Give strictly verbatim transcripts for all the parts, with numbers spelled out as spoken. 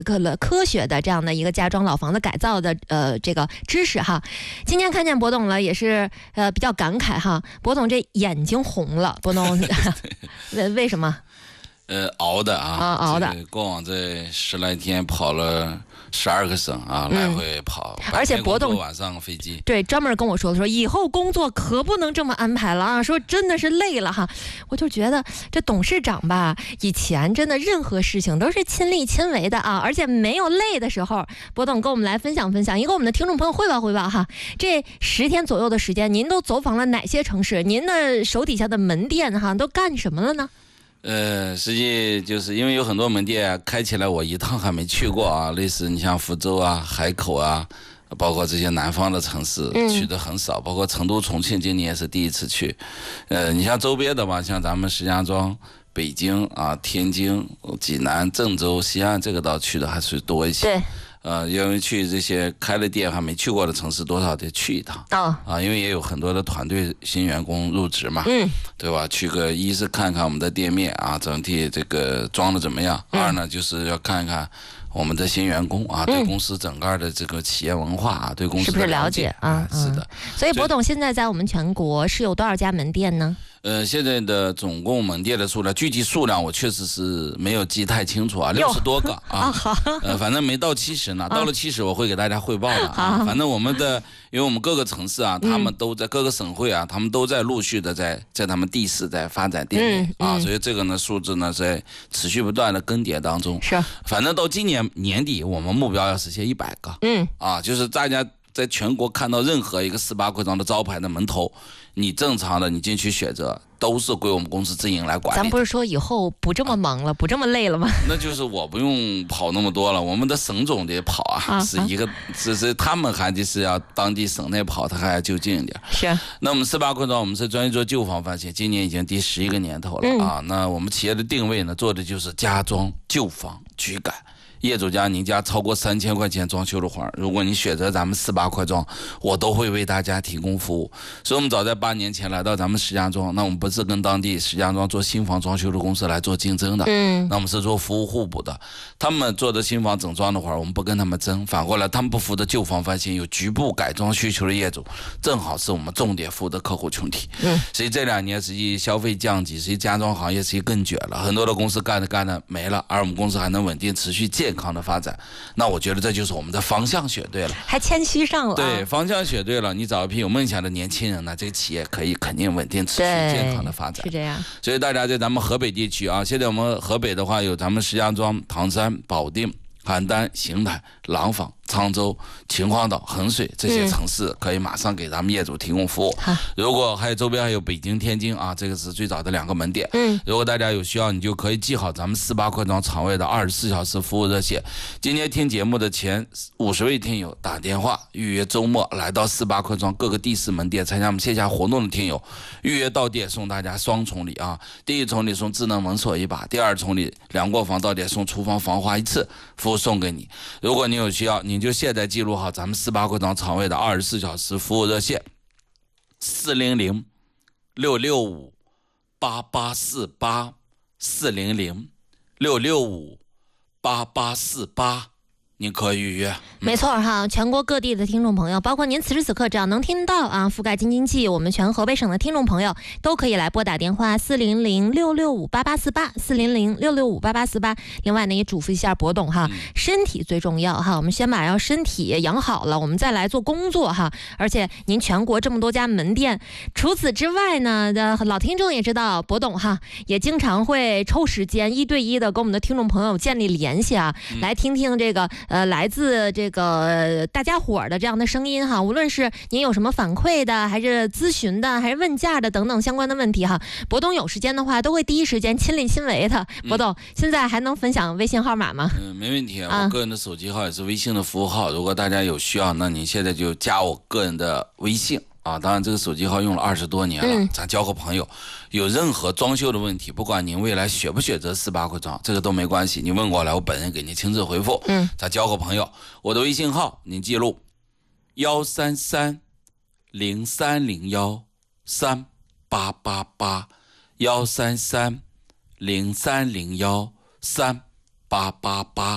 科科学的这样的一个家装老房子改造的呃这个知识哈。今天看见博董了，也是呃比较感慨哈。博董这眼睛红了，博董为为什么？ 呃，熬的啊， 啊熬的。 过往这十来天跑了十二个省啊， 嗯、 来回跑， 而且博董晚上飞机， 对，专门跟我说说以后工作可不能这么安排了啊，说真的是累了哈。我就觉得这董事长吧，以前真的任何事情都是亲力亲为的啊，而且没有累的时候。博董跟我们来分享分享，也给我们的听众朋友汇报汇报哈。这十天左右的时间，您都走访了哪些城市？您的手底下的门店哈都干什么了呢？ 呃，实际就是因为有很多门店开起来，我一趟还没去过啊。类似你像福州啊、海口啊，包括这些南方的城市去的很少，嗯、包括成都、重庆，今年也是第一次去。呃，你像周边的嘛，像咱们石家庄、北京啊、天津、济南、郑州、西安，这个倒去的还是多一些。 对。 呃，因为去这些开了店还没去过的城市，多少得去一趟。 哦、 啊，因为也有很多的团队新员工入职嘛， 嗯， 对吧？去个一是看看我们的店面啊，整体这个装的怎么样；嗯、二呢，就是要看看我们的新员工啊，对公司整个的这个企业文化啊，对公司的了解啊，是的。 所以博董现在在我们全国是有多少家门店呢？ 呃，现在的总共门店的数量，具体数量我确实是没有记太清楚啊，六十多个啊，呃，反正没到七十呢，到了七十我会给大家汇报的啊。反正我们的，因为我们各个城市啊，他们都在各个省会啊，他们都在陆续的在在他们地市在发展店面啊，所以这个呢数字呢在持续不断的更迭当中。 是， 反正到今年年底，我们目标要实现一百个。嗯，啊，就是大家在全国看到任何一个四八会章的招牌的门头，你正常的你进去选择，都是归我们公司自营来管理。 咱不是说以后不这么忙了，啊、不这么累了吗？ 那就是我不用跑那么多了，我们的省总得跑啊，啊是一个，只是他们还就是要当地省内跑，他还要就近一点。 是。 那我们四八会章，我们是专业做旧房翻新，今年已经第十一个年头了、嗯、啊。那我们企业的定位呢，做的就是家装、旧房、举改。业主家您家超过三千块钱装修的话，如果你选择咱们四八块装，我都会为大家提供服务。所以我们早在八年前来到咱们石家庄，那我们不是跟当地石家庄做新房装修的公司来做竞争的，嗯，那我们是做服务互补的。他们做的新房整装的话，我们不跟他们争，反过来他们不服的旧房翻新有局部改装需求的业主，正好是我们重点服务的客户群体。嗯，所以这两年实际消费降级，实际家装行业实际更卷了，很多的公司干的干的没了，而我们公司还能稳定持续建健康的发展，那我觉得这就是我们的方向选对了， 还谦虚上了。 对，方向选对了，你找一批有梦想的年轻人呢，这个企业可以肯定稳定持续健康的发展。 是这样。 所以大家在咱们河北地区啊，现在我们河北的话有咱们石家庄、唐山、保定、邯郸、邢台、廊坊、沧州、秦皇岛、衡水这些城市，可以马上给咱们业主提供服务。嗯、如果还有周边还有北京、天津啊，这个是最早的两个门店。嗯，如果大家有需要，你就可以记好咱们四八块庄场位的二十四小时服务热线。今天听节目的前五十位听友打电话预约周末来到四八块庄各个地市门店参加我们线下活动的听友，预约到店送大家双重礼啊！第一重礼送智能门锁一把，第二重礼两过房到店送厨房防滑一次，服务送给你。如果你有需要，您就现在记录好咱们四八会章场位的二十四小时服务热线：四零零六六五八八四八，四零零六六五八八四八。您可以预约。 没错哈，全国各地的听众朋友，包括您此时此刻只要能听到啊，覆盖京津冀我们全河北省的听众朋友，都可以来拨打电话四零零六六五八八四八，四零零六六五八八四八。另外呢，也嘱咐一下博董哈，身体最重要哈，我们先把要身体养好了，我们再来做工作哈。而且您全国这么多家门店，除此之外呢，老听众也知道，博董哈也经常会抽时间一对一的跟我们的听众朋友建立联系啊，嗯、来听听这个。呃，来自这个、呃、大家伙的这样的声音哈，无论是您有什么反馈的，还是咨询的，还是问价的等等相关的问题哈，博董有时间的话都会第一时间亲力亲为的。博董、嗯、现在还能分享微信号码吗？ 嗯，没问题啊，我个人的手机号也是微信的服务号，如果大家有需要，那你现在就加我个人的微信。啊，当然这个手机号用了二十多年了，嗯、咱交个朋友，有任何装修的问题，不管您未来选不选择四八会章，这个都没关系，你问过来，我本人给您亲自回复。嗯，咱交个朋友，我的微信号您记录：幺三三零三零幺三八八八，幺三三零三零幺三八八八。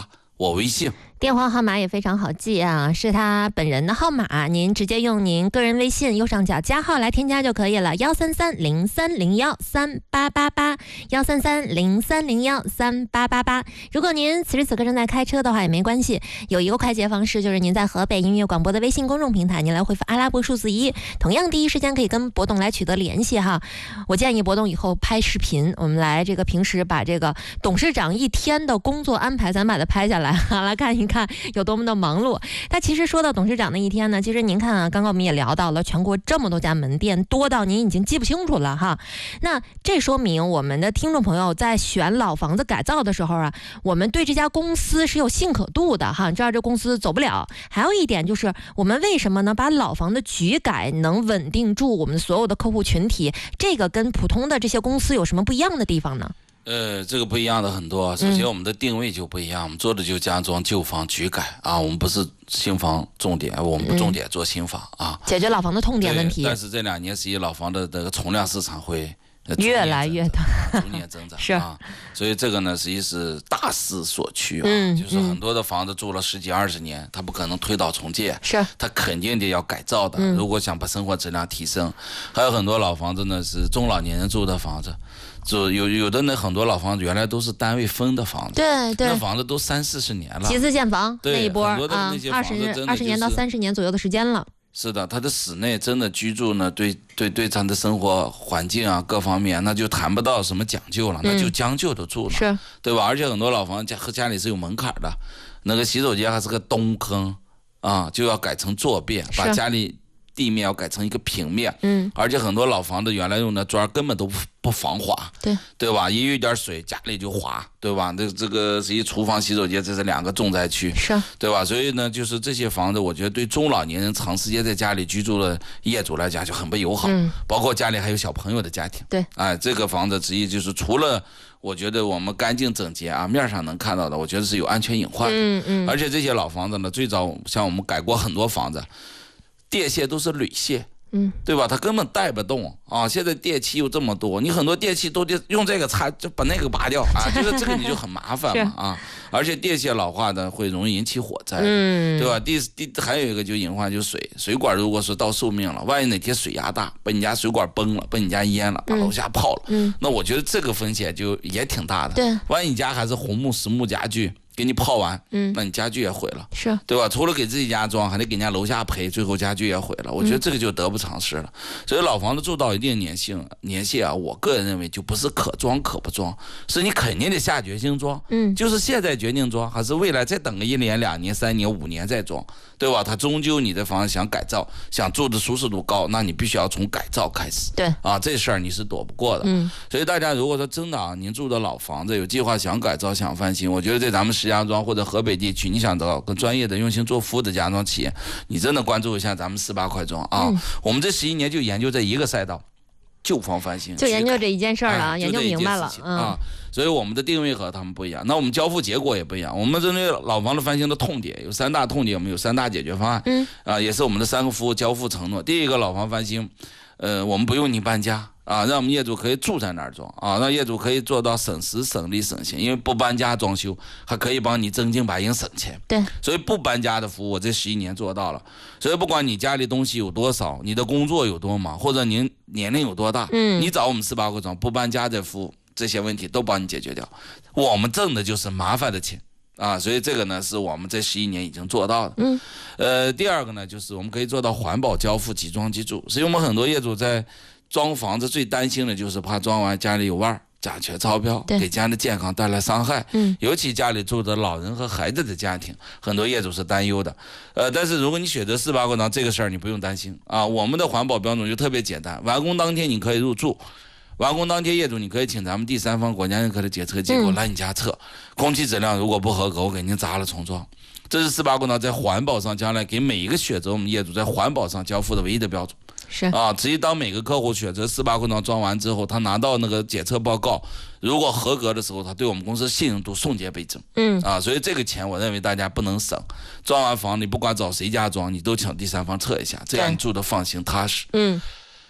我微信。 电话号码也非常好记啊，是他本人的号码，您直接用您个人微信右上角加号来添加就可以了，幺三三零三零幺三八八八，幺三三零三零幺三八八八。如果您此时此刻正在开车的话也没关系，有一个快捷方式，就是您在河北音乐广播的微信公众平台，您来回复阿拉伯数字一，同样第一时间可以跟博董来取得联系哈。我建议博董以后拍视频，我们来这个平时把这个董事长一天的工作安排，咱把它拍下来，好来看一看。看有多么的忙碌。但其实说到董事长那一天呢，其实您看啊，刚刚我们也聊到了全国这么多家门店，多到您已经记不清楚了哈。那这说明我们的听众朋友在选老房子改造的时候啊，我们对这家公司是有信可度的哈，你知道这公司走不了。还有一点就是，我们为什么呢把老房的局改能稳定住我们所有的客户群体？这个跟普通的这些公司有什么不一样的地方呢？ 呃，这个不一样的很多。首先，我们的定位就不一样，嗯、我们做的就家装、旧房、局改啊，我们不是新房重点，我们不重点做新房、嗯、啊， 解决老房的痛点问题。 但是这两年，实际老房的这个存量市场会越来越大， 逐年增长是啊，所以这个呢，实际是大势所趋啊， 嗯、 就是很多的房子住了十几二十年，它不可能推倒重建， 是它肯定得要改造的、嗯。如果想把生活质量提升，还有很多老房子呢是中老年人住的房子。就有有的呢，很多老房子原来都是单位分的房子， 对对， 那房子都三四十年了， 集资建房那一波啊， 二十二十年到三十年左右的时间了。 是的，他的室内真的居住呢，对对对，他的生活环境啊各方面，那就谈不到什么讲究了，那就将就的住了， 是， 对吧？而且很多老房家和家里是有门槛的，那个洗手间还是个东坑啊，就要改成坐便，把家里地面要改成一个平面， 嗯， 而且很多老房子原来用的砖根本都不不防滑， 对对吧？一遇点水家里就滑，对吧？这这个实际厨房、洗手间这是两个重灾区， 是， 对吧？所以呢，就是这些房子，我觉得对中老年人长时间在家里居住的业主来讲就很不友好， 嗯， 包括家里还有小朋友的家庭， 对， 哎，这个房子实际就是除了我觉得我们干净整洁啊，面上能看到的，我觉得是有安全隐患的， 嗯嗯， 而且这些老房子呢，最早像我们改过很多房子，电线都是铝线。 嗯， 对吧？它根本带不动啊！现在电器又这么多，你很多电器都得用这个插，就把那个拔掉啊！就是这个你就很麻烦嘛啊！而且电线老化呢，会容易引起火灾， 嗯， 对吧？第第还有一个就隐患就是水，水管如果是到寿命了，万一哪天水压大，把你家水管崩了，把你家淹了，把楼下泡了， 嗯， 那我觉得这个风险就也挺大的。 对， 万一你家还是红木实木家具。给你泡完， 嗯， 那你家具也毁了， 是对吧？除了给自己家装，还得给人家楼下赔，最后家具也毁了。我觉得这个就得不偿失了。嗯、所以老房子住到一定年性年限啊，我个人认为就不是可装可不装，是你肯定得下决心装， 嗯， 就是现在决定装，还是未来再等个一年、两年、三年、五年再装，对吧？它终究你的房子想改造，想住的舒适度高，那你必须要从改造开始， 对啊，这事儿你是躲不过的。 嗯， 所以大家如果说真的啊，您住的老房子有计划想改造、想翻新，我觉得在咱们石家庄或者河北地区，你想找个专业的、用心做服务的家装企业，你真的关注一下咱们四八快装啊！嗯、我们这十一年就研究这一个赛道，旧房翻新， 就研究这一件事儿了， 哎、 研究明白了嗯、啊。所以我们的定位和他们不一样，那我们交付结果也不一样。我们针对老房子翻新的痛点有三大痛点，我们有三大解决方案， 嗯啊，也是我们的三个服务交付承诺。第一个，老房翻新，呃，我们不用你搬家。啊，让我们业主可以住在那儿装啊，让业主可以做到省时省力省心，因为不搬家装修还可以帮你真金白银省钱。 对， 所以不搬家的服务我这十一年做到了。所以不管你家里东西有多少，你的工作有多忙，或者您年龄有多大， 嗯， 你找我们四八快装不搬家的服务，这些问题都帮你解决掉。我们挣的就是麻烦的钱。啊，所以这个呢是我们这十一年已经做到的。 嗯， 呃，第二个呢就是我们可以做到环保交付、即装即住。所以我们很多业主在装房子最担心的就是怕装完家里有味儿、假缺钞票，给家的健康带来伤害。 嗯， 尤其家里住的老人和孩子的家庭，很多业主是担忧的。呃，但是如果你选择四八快装这个事儿，你不用担心啊。我们的环保标准就特别简单，完工当天你可以入住。完工当天，业主你可以请咱们第三方国家认可的检测机构来你家测，嗯、空气质量如果不合格，我给您砸了重装。这是四八快装在环保上将来给每一个选择我们业主在环保上交付的唯一的标准。 是啊，直接当每个客户选择四八快装装完之后，他拿到那个检测报告，如果合格的时候，他对我们公司信任度瞬间倍增。 嗯啊，所以这个钱我认为大家不能省。装完房你不管找谁家装，你都请第三方测一下，这样你住的放心踏实。 嗯。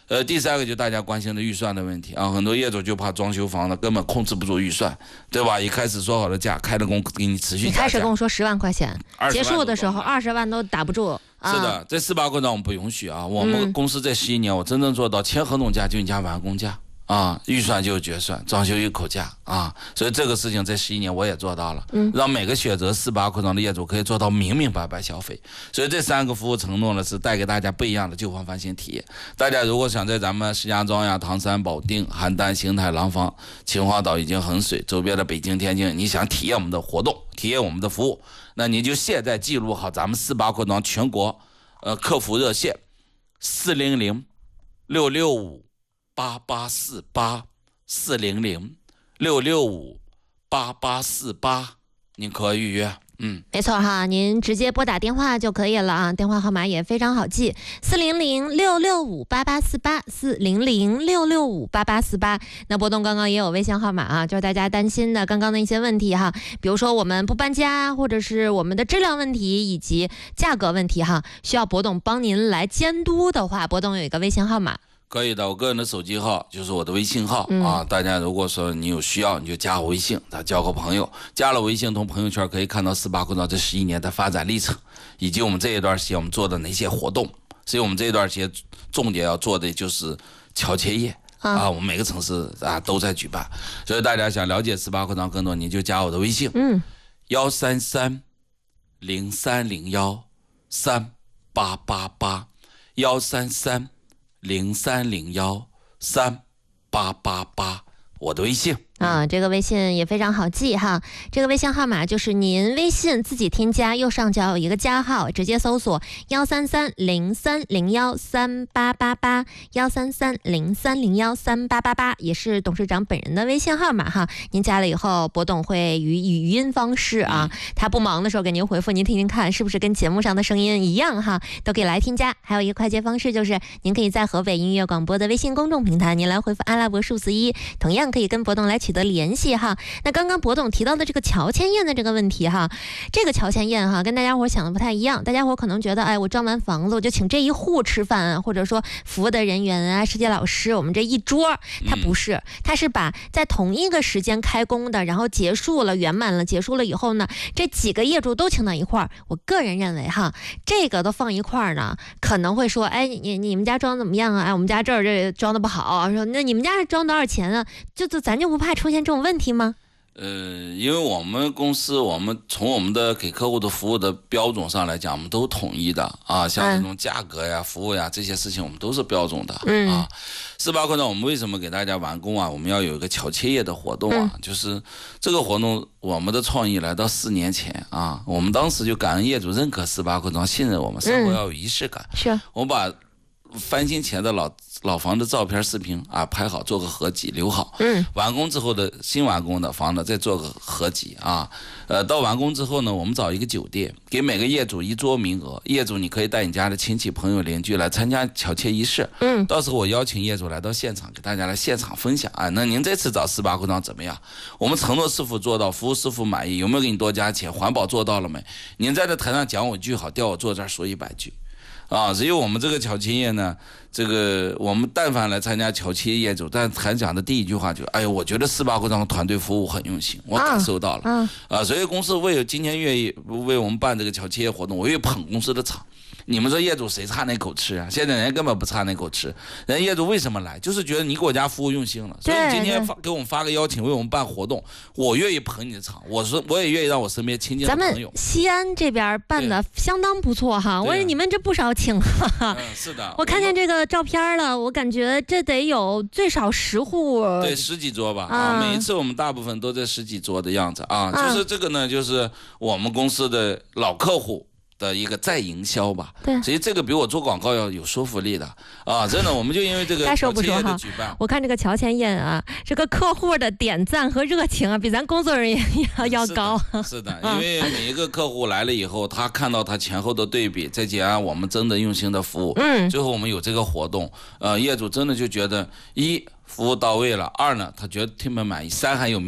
呃，第三个就大家关心的预算的问题啊，很多业主就怕装修房子根本控制不住预算，对吧？一开始说好的价，开了工给你持续加价。 你开始跟我说十万块钱，结束的时候二十万都打不住。 是的，在四八扩张我们不允许啊！我们公司这十一年，我真正做到签合同价就你加完工价。啊，预算就是决算，装修一口价啊，所以这个事情这十一年我也做到了，嗯，让每个选择四八扩张的业主可以做到明明白白消费。所以这三个服务承诺呢，是带给大家不一样的旧房翻新体验。大家如果想在咱们石家庄呀、唐山、保定、邯郸、邢台、廊坊、秦皇岛以及衡水周边的北京、天津，你想体验我们的活动，体验我们的服务，那你就现在记录好咱们四八扩张全国呃客服热线四零零六六五八八四八四零零六六五八八四八，您可以预约。嗯， 没错哈，您直接拨打电话就可以了啊，电话号码也非常好记，四零零六六五八八四八，四零零六六五八八四八。那波动刚刚也有微信号码啊，就是大家担心的刚刚的一些问题哈，比如说我们不搬家，或者是我们的质量问题以及价格问题哈，需要波动帮您来监督的话，波动有一个微信号码。 可以的，我个人的手机号就是我的微信号、嗯、啊。大家如果说你有需要，你就加我微信，他交个朋友。加了微信，从朋友圈可以看到四八扩张这十一年的发展历程，以及我们这一段时间我们做的哪些活动。所以我们这一段时间重点要做的就是桥切业啊, 啊，我们每个城市啊都在举办。所以大家想了解四八扩张更多，你就加我的微信，嗯，幺三三零三零幺三八八八，幺三三。零三零幺三八八八，我的微信啊，这个微信也非常好记哈。这个微信号码就是您微信自己添加，右上角有一个加号，直接搜索幺三三零三零幺三八八八，幺三三零三零幺三八八八，也是董事长本人的微信号码哈。您加了以后，波董会以语音方式啊，他不忙的时候给您回复，您听听看是不是跟节目上的声音一样哈，都可以来添加。还有一个快捷方式就是，您可以在河北音乐广播的微信公众平台，您来回复阿拉伯数字一，同样可以跟波董来取的联系哈。那刚刚博总提到的这个乔迁宴的这个问题哈，这个乔迁宴哈跟大家伙想的不太一样，大家伙可能觉得哎，我装完房子我就请这一户吃饭啊，或者说服务的人员啊、世界老师，我们这一桌，它不是，它是把在同一个时间开工的，然后结束了圆满了，结束了以后呢，这几个业主都请到一块儿。我个人认为哈，这个都放一块儿呢，可能会说，哎，你你们家装怎么样啊？哎，我们家这儿这装的不好，说那你们家装多少钱啊？就就咱就不怕出现这种问题吗？ 呃，因为我们公司，我们从我们的给客户的服务的标准上来讲，我们都统一的啊，像这种价格呀、嗯、服务呀这些事情，我们都是标准的、嗯、啊。四八扩张，我们为什么给大家完工啊？我们要有一个乔迁业的活动啊、嗯，就是这个活动，我们的创意来到四年前啊，我们当时就感恩业主认可四八扩张，信任我们，生活要有仪式感。 嗯、是， 我们把翻新前的老老房的照片视频啊拍好，做个合集留好，嗯，完工之后的新完工的房子再做个合集啊，呃，到完工之后呢，我们找一个酒店，给每个业主一桌名额，业主你可以带你家的亲戚朋友邻居来参加乔迁仪式，嗯，到时候我邀请业主来到现场，给大家来现场分享啊，那您这次找四八扩张怎么样？我们承诺是否做到，服务是否满意，有没有给你多加钱，环保做到了没？您在这台上讲我句好，调我坐这儿说一百句。啊，所以我们这个乔迁业呢，这个我们但凡来参加乔迁业主，但他讲的第一句话就，哎呦，我觉得四八扩张的团队服务很用心，我感受到了，啊，啊所以公司为今天愿意为我们办这个乔迁业活动，我愿意捧公司的场。你们说业主谁差那口吃啊？现在人家根本不差那口吃，人家业主为什么来？就是觉得你给我家服务用心了，所以你今天发给我们发个邀请，为我们办活动，我愿意捧你的场，我说我也愿意让我身边亲近的朋友。 咱们西安这边办的相当不错哈，我说你们这不少请哈、 嗯，是的， 我看见这个照片了，我感觉这得有最少十户， 对，十几桌吧，啊，啊每一次我们大部分都在十几桌的样子啊，啊就是这个呢，就是我们公司的老客户的一个再营销吧，对，所以这个比我做广告要有说服力的啊！真的，我们就因为这个乔迁业的举办， 我看这个乔迁宴啊，这个客户的点赞和热情啊，比咱工作人员要要高。 是的，因为每一个客户来了以后，他看到他前后的对比，再加上我们真的用心的服务，嗯，最后我们有这个活动，呃，业主真的就觉得一服务到位了，二呢他觉得特别满意，三还有面。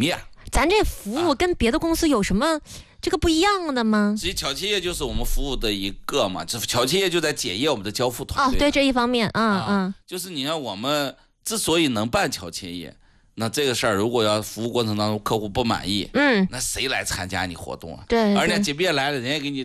咱这服务跟别的公司有什么这个不一样的吗？ 实际巧企业就是我们服务的一个嘛，这巧企业就在检验我们的交付团队。 哦，对这一方面，嗯啊、 嗯， 就是你看我们之所以能办巧企业，那这个事儿如果要服务过程当中客户不满意， 嗯， 那谁来参加你活动啊？ 对， 而且即便来了，人家给你